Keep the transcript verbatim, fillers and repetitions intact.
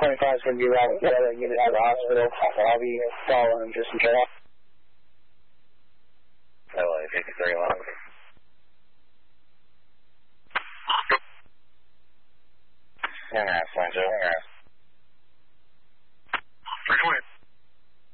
twenty-five is going to be right with the other unit to the hospital. I'll be following just in case. L A fifty-three one. Hangar, Flange, hangar. three twenty.